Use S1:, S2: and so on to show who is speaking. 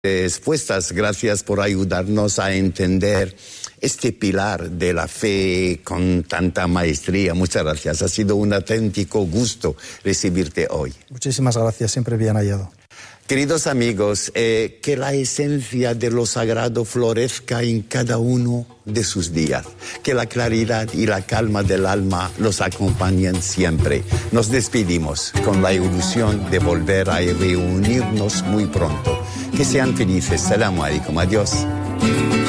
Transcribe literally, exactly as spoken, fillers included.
S1: Respuestas, gracias por ayudarnos a entender este pilar de la fe con tanta maestría. Muchas gracias, ha sido un auténtico gusto recibirte hoy.
S2: Muchísimas gracias, siempre bien hallado.
S1: Queridos amigos, eh, que la esencia de lo sagrado florezca en cada uno de sus días. Que la claridad y la calma del alma los acompañen siempre. Nos despedimos con la ilusión de volver a reunirnos muy pronto. Que sean felices. Salamu alaikum. Adiós.